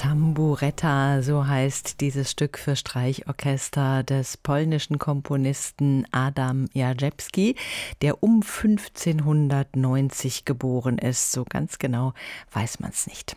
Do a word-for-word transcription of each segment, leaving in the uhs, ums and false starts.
Tamburetta, so heißt dieses Stück für Streichorchester des polnischen Komponisten Adam Jaszewski, der um fünfzehnhundertneunzig geboren ist. So ganz genau weiß man es nicht.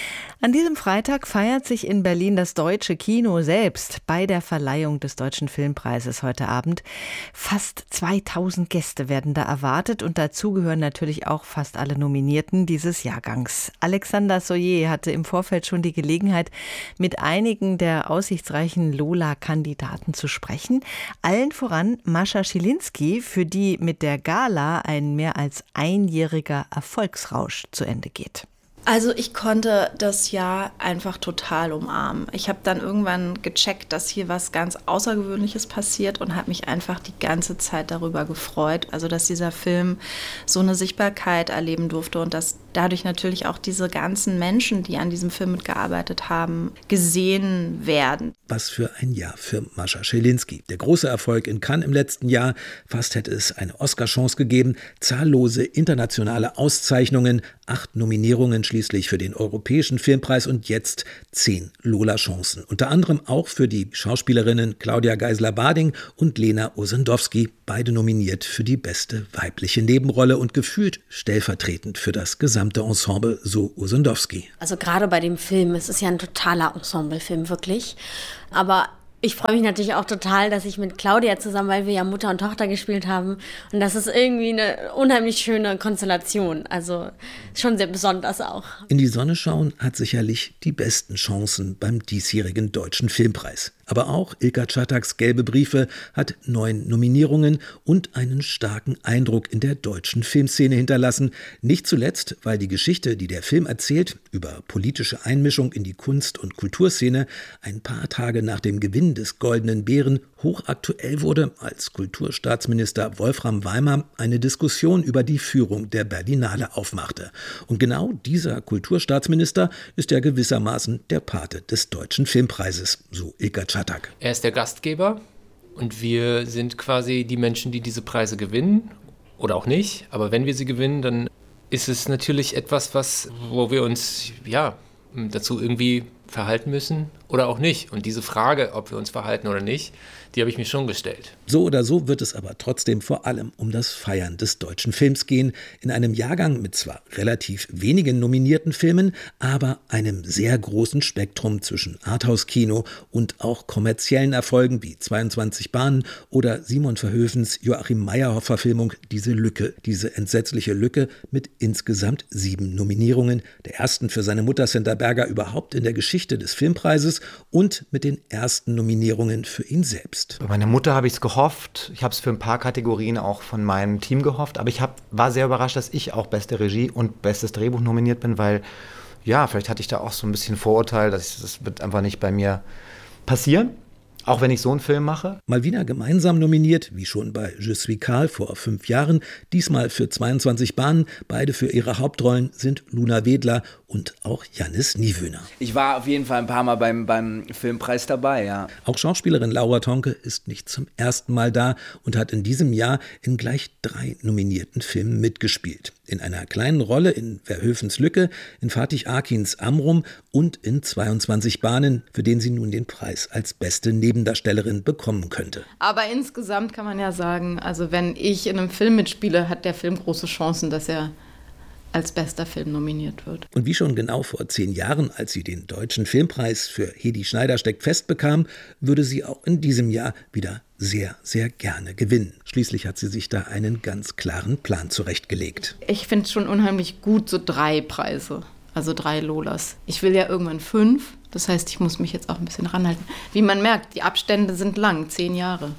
An diesem Freitag feiert sich in Berlin das Deutsche Kino selbst bei der Verleihung des Deutschen Filmpreises heute Abend. Fast zweitausend Gäste werden da erwartet und dazu gehören natürlich auch fast alle Nominierten dieses Jahrgangs. Alexander Soyer hatte im Vorfeld schon die Gelegenheit, mit einigen der aussichtsreichen Lola-Kandidaten zu sprechen. Allen voran Mascha Schilinski, für die mit der Gala ein mehr als einjähriger Erfolgsrausch zu Ende geht. Also ich konnte das Jahr einfach total umarmen. Ich habe dann irgendwann gecheckt, dass hier was ganz Außergewöhnliches passiert und habe mich einfach die ganze Zeit darüber gefreut. Also dass dieser Film so eine Sichtbarkeit erleben durfte und dass dadurch natürlich auch diese ganzen Menschen, die an diesem Film mitgearbeitet haben, gesehen werden. Was für ein Jahr für Mascha Schilinski. Der große Erfolg in Cannes im letzten Jahr. Fast hätte es eine Oscar-Chance gegeben. Zahllose internationale Auszeichnungen, acht Nominierungen schließlich für den Europäischen Filmpreis und jetzt zehn Lola-Chancen. Unter anderem auch für die Schauspielerinnen Claudia Geisler-Barding und Lena Osendowski, beide nominiert für die beste weibliche Nebenrolle und gefühlt stellvertretend für das gesamte Ensemble, so Osendowski. Also gerade bei dem Film, es ist ja ein totaler Ensemblefilm, wirklich. Aber ich freue mich natürlich auch total, dass ich mit Claudia zusammen, weil wir ja Mutter und Tochter gespielt haben. Und das ist irgendwie eine unheimlich schöne Konstellation. Also schon sehr besonders auch. In die Sonne schauen hat sicherlich die besten Chancen beim diesjährigen Deutschen Filmpreis. Aber auch Ilka Czattaks Gelbe Briefe hat neun Nominierungen und einen starken Eindruck in der deutschen Filmszene hinterlassen. Nicht zuletzt, weil die Geschichte, die der Film erzählt, über politische Einmischung in die Kunst- und Kulturszene, ein paar Tage nach dem Gewinn des Goldenen Bären hochaktuell wurde, als Kulturstaatsminister Wolfram Weimar eine Diskussion über die Führung der Berlinale aufmachte. Und genau dieser Kulturstaatsminister ist ja gewissermaßen der Pate des Deutschen Filmpreises, so Ilka Czatak. Er ist der Gastgeber und wir sind quasi die Menschen, die diese Preise gewinnen oder auch nicht. Aber wenn wir sie gewinnen, dann ist es natürlich etwas, was, wo wir uns ja dazu irgendwie verhalten müssen oder auch nicht. Und diese Frage, ob wir uns verhalten oder nicht, die habe ich mir schon gestellt. So oder so wird es aber trotzdem vor allem um das Feiern des deutschen Films gehen. In einem Jahrgang mit zwar relativ wenigen nominierten Filmen, aber einem sehr großen Spektrum zwischen Arthouse-Kino und auch kommerziellen Erfolgen wie zweiundzwanzig Bahnen oder Simon Verhoevens Joachim Meyerhoff-Verfilmung Diese Lücke, diese entsetzliche Lücke mit insgesamt sieben Nominierungen, der ersten für seine Mutter Senta Berger überhaupt in der Geschichte des Filmpreises und mit den ersten Nominierungen für ihn selbst. Bei meiner Mutter habe ich es gehofft. Ich habe es für ein paar Kategorien auch von meinem Team gehofft. Aber ich hab, war sehr überrascht, dass ich auch beste Regie und bestes Drehbuch nominiert bin, weil, ja, vielleicht hatte ich da auch so ein bisschen Vorurteil, dass ich, das wird einfach nicht bei mir passieren. Auch wenn ich so einen Film mache. Mal wieder gemeinsam nominiert, wie schon bei Je suis Karl vor fünf Jahren. Diesmal für zweiundzwanzig Bahnen. Beide für ihre Hauptrollen sind Luna Wedler und auch Jannis Niewöhner. Ich war auf jeden Fall ein paar Mal beim, beim Filmpreis dabei, ja. Auch Schauspielerin Laura Tonke ist nicht zum ersten Mal da und hat in diesem Jahr in gleich drei nominierten Filmen mitgespielt. In einer kleinen Rolle in Verhoevens Lücke, in Fatih Akins Amrum und in zweiundzwanzig Bahnen, für den sie nun den Preis als beste Nebendarstellerin bekommen könnte. Aber insgesamt kann man ja sagen, also wenn ich in einem Film mitspiele, hat der Film große Chancen, dass er als bester Film nominiert wird. Und wie schon genau vor zehn Jahren, als sie den Deutschen Filmpreis für Hedi Schneider steckt fest bekam, würde sie auch in diesem Jahr wieder sehr, sehr gerne gewinnen. Schließlich hat sie sich da einen ganz klaren Plan zurechtgelegt. Ich finde es schon unheimlich gut, so drei Preise, also drei Lolas. Ich will ja irgendwann fünf, das heißt, ich muss mich jetzt auch ein bisschen ranhalten. Wie man merkt, die Abstände sind lang, zehn Jahre.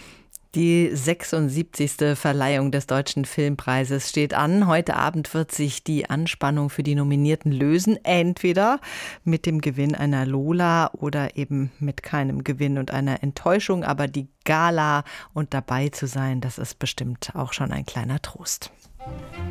Die sechsundsiebzigste Verleihung des Deutschen Filmpreises steht an. Heute Abend wird sich die Anspannung für die Nominierten lösen. Entweder mit dem Gewinn einer Lola oder eben mit keinem Gewinn und einer Enttäuschung. Aber die Gala und dabei zu sein, das ist bestimmt auch schon ein kleiner Trost.